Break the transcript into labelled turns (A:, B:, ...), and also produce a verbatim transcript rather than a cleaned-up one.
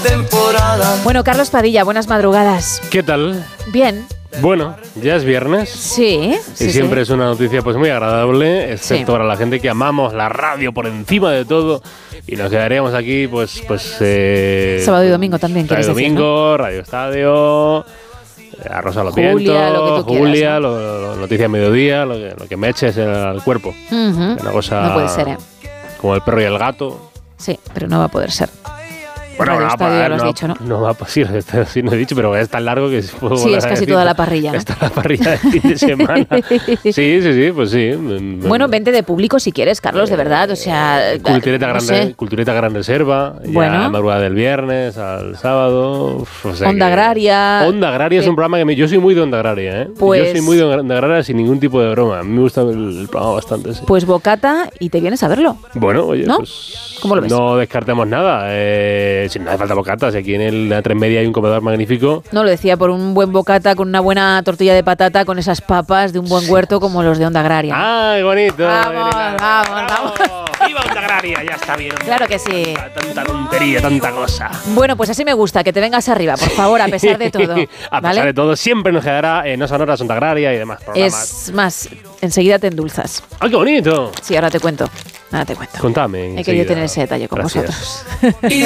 A: temporada.
B: Bueno, Carlos Padilla, buenas madrugadas.
C: ¿Qué tal?
B: Bien.
C: Bueno, ya es viernes.
B: Sí.
C: Y
B: sí
C: siempre
B: sí.
C: es una noticia pues muy agradable, excepto
B: Sí.
C: para la gente que amamos la radio por encima de todo. Y nos quedaríamos aquí, pues... pues eh,
B: Sábado y domingo también,
C: Sábado y
B: quieres decir,
C: domingo, Radio Estadio, a Rosa a los
B: Julia,
C: vientos,
B: lo que tú quieras,
C: Julia,
B: ¿no?
C: lo, lo, Noticia Mediodía, lo que, lo que me eches al cuerpo.
B: Uh-huh.
C: Una cosa
B: No puede ser, ¿eh?
C: como el perro y el gato.
B: Sí, pero no va a poder ser.
C: Bueno,
B: Radio
C: no,
B: Estadio,
C: va,
B: ya lo has
C: no,
B: dicho, ¿no?
C: No va a sí, sí, no he dicho, pero es tan largo que puedo
B: Sí,
C: volver
B: es
C: a
B: casi
C: decir.
B: toda la parrilla, ¿no?
C: Está la parrilla de fin de semana. Sí, sí, sí, pues sí.
B: Bueno, vente de público si quieres, Carlos, de verdad. O sea,
C: Cultureta,
B: no
C: gran,
B: sé.
C: Cultureta Gran Reserva,
B: Bueno.
C: ya a la madrugada del viernes, al sábado. Uf, o sea
B: Onda
C: que-
B: Agraria.
C: Onda Agraria es un programa que me, yo soy muy de Onda Agraria, ¿eh?
B: Pues-
C: Yo soy muy de Onda Agraria sin ningún tipo de broma. A mí me gusta el, el programa bastante, sí.
B: Pues bocata y te vienes a verlo.
C: Bueno, oye,
B: ¿No?
C: pues
B: ¿Cómo lo ves?
C: no descartemos nada. Eh, si no hace falta bocatas, aquí en el, la tres media hay un comedor magnífico.
B: No, lo decía por un buen bocata con una buena tortilla de patata con esas papas de un buen huerto como los de Onda Agraria.
C: ¡Ay, bonito!
B: Vamos,
C: Elena!
B: vamos, vamos.
C: ¡Viva Onda Agraria! Ya está bien.
B: Claro que sí.
C: Tanta tontería, tanta cosa.
B: Bueno, pues así me gusta, que te vengas arriba, por favor, a pesar de todo.
C: A
B: ¿vale?
C: pesar de todo, siempre nos quedará en No Sonoras, Onda Agraria y demás programas.
B: Es más, enseguida te endulzas.
C: ¡Ay, qué bonito!
B: Sí, ahora te cuento. Ahora te cuento.
C: Contame.
B: He querido
C: enseguida.
B: tener ese detalle con
C: Gracias.
B: vosotros.